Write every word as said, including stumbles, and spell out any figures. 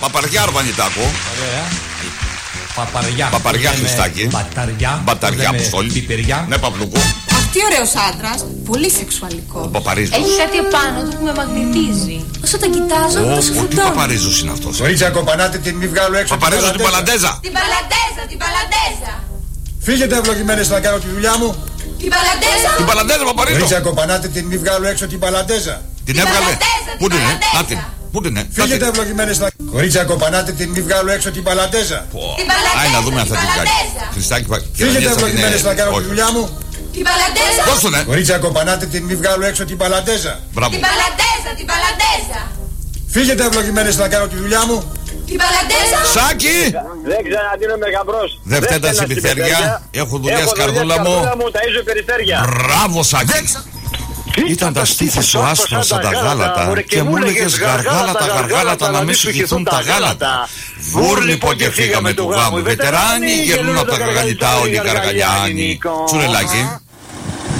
Παπαριά Αρβανιτάκο. Παπαριά. Παπαριά Χριστάκη. Μπαταριά. Μπαταριά Αποστόλη. Πιπεριά. Ναι, Παπλουκού. Τι ωραίος άντρας, πολύ σεξουαλικός. Ο Παπαρίζος. Έχει κάτι επάνω του που με μαγνητίζει. Όσο τα κοιτάζω, τόσο Ο τι φουντώνει. Παπαρίζος είναι αυτός? Κορίτσια, κοπανάτε την, μη βγάλω έξω. Παπαρίζος την Παλαντέζα. Την Παλαντέζα, την Παλαντέζα. Φύγετε ευλογημένες να κάνω τη δουλειά μου. Την Παλαντέζα. Την Παλαντέζα, Παπαρίζο. Κορίτσια, κοπανάτε την, μη βγάλω έξω την Παλαντέζα. Την έβγαλε. Παλαντέζα, Πού την την είναι? Παλαντέζα. Να την. Πού την είναι? Φύγετε ευλογημένες να. Κορίτσια, κοπανάτε την, μη βγάλω έξω την Παλαντέζα. Την Παλαντέζα. Άι, να δούμε αν θα την κάνει. Παλαντέζα. Χριστάκη, Φύγετε ευλογημένες να κάνω τη δουλειά μου. Την Παλαντέζα. Δώσ' τον, ε. Κορίτσια, κοπανάτε την, μη βγάλω έξω την Παλαντέζα. Μπράβο. Την Παλαντέζα, την Παλαντέζα. Φύγετε ευλογημένες να κάνω τη δουλειά μου. Την Παλαντέζα. Σάκη! Δεν ξαναδίνομαι γαμπρός. Δεν φταίνε τα συμπιθέρια. Έχω δουλειές, καρδούλα μου. ταΐζω περιφέρεια. Μπράβο, Σάκη. Ήταν τα στήθη σου άσπρα σαν τα γάλατα και μου έλεγες γαργάλατα, γαργάλατα να μην σου χυθούν τα γάλατα. Βούρλιπο και φύγαμε του γάμου οι βετεράνοι, γερνούν από τα γαργαλιτά όλοι οι γαργαλιάνοι. Τσουρελάκι.